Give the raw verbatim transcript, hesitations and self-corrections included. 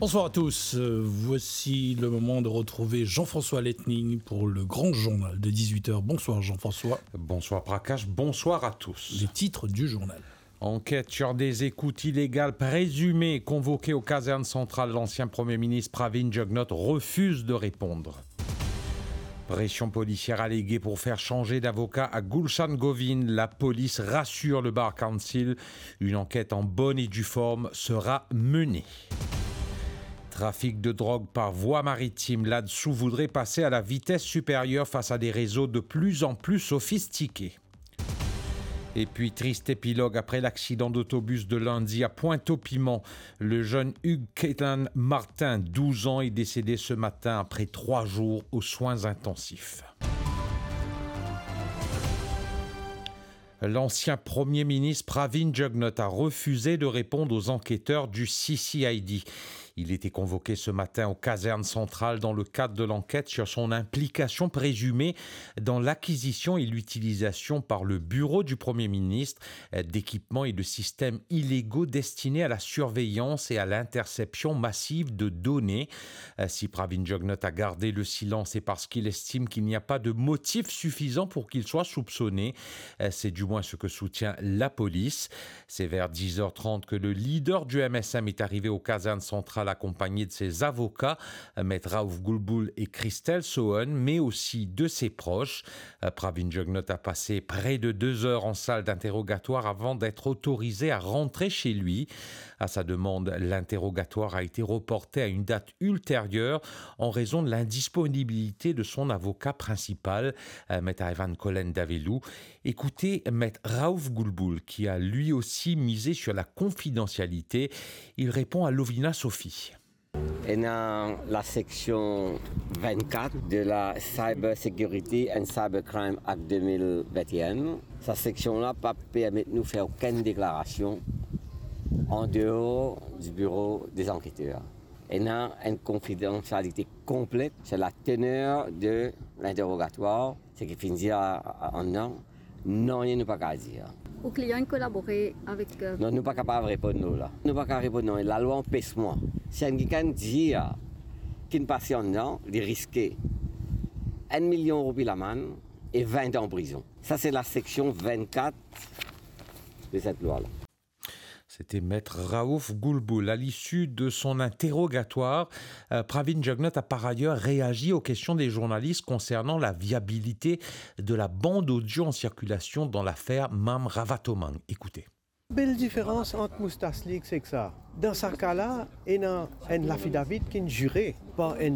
Bonsoir à tous, Euh, voici le moment de retrouver Jean-François Letning pour le grand journal de dix-huit heures. Bonsoir Jean-François. Bonsoir Prakash, bonsoir à tous. Les titres du journal. Enquête sur des écoutes illégales présumées convoquées aux casernes centrales. L'ancien Premier ministre Pravin Jugnauth refuse de répondre. Pression policière alléguée pour faire changer d'avocat à Gulshan Govind. La police rassure le Bar Council. Une enquête en bonne et due forme sera menée. Trafic de drogue par voie maritime. Là-dessous voudrait passer à la vitesse supérieure face à des réseaux de plus en plus sophistiqués. Et puis, triste épilogue après l'accident d'autobus de lundi à Pointe-au-Piment. Le jeune Hugues Kétan Martin, douze ans, est décédé ce matin après trois jours aux soins intensifs. L'ancien Premier ministre Pravin Jugnauth a refusé de répondre aux enquêteurs du C C I D. Il était convoqué ce matin aux casernes centrales dans le cadre de l'enquête sur son implication présumée dans l'acquisition et l'utilisation par le bureau du Premier ministre d'équipements et de systèmes illégaux destinés à la surveillance et à l'interception massive de données. Si Pravin Jugnauth a gardé le silence, c'est parce qu'il estime qu'il n'y a pas de motif suffisant pour qu'il soit soupçonné. C'est du moins ce que soutient la police. C'est vers dix heures trente que le leader du M S M est arrivé aux casernes centrales accompagné de ses avocats, Maître Raouf Goulboul et Christelle Sohon, mais aussi de ses proches. Pravin Jugnauth a passé près de deux heures en salle d'interrogatoire avant d'être autorisé à rentrer chez lui. À sa demande, l'interrogatoire a été reporté à une date ultérieure en raison de l'indisponibilité de son avocat principal, Maître Ivan Collen Davelou. Écoutez Maître Raouf Goulboul, qui a lui aussi misé sur la confidentialité. Il répond à Lovina Sophie. Et dans la section vingt-quatre de la Cyber Security and Cybercrime Act deux mille vingt et un, cette section-là ne permet de nous faire aucune déclaration en dehors du bureau des enquêteurs. Et dans une confidentialité complète sur la teneur de l'interrogatoire, ce qui finit en non, non, il n'y a pas qu'à dire. Aux clients collaborer avec... Euh... Non, nous ne sommes pas capables de répondre nous, là. Nous ne sommes pas capables de répondre non. La loi empêche moi. Si quelqu'un dit qu'une patiente non, il risquer un million d'euros de l'amende et vingt ans en prison. Ça, c'est la section vingt-quatre de cette loi-là. C'était Maître Raouf Goulboul. À l'issue de son interrogatoire, euh, Pravin Jugnauth a par ailleurs réagi aux questions des journalistes concernant la viabilité de la bande audio en circulation dans l'affaire Mam Ravatoman. Écoutez. Belle différence entre Moustas League, c'est que ça. Dans ce cas-là, il y a un affidavit qui est juré par un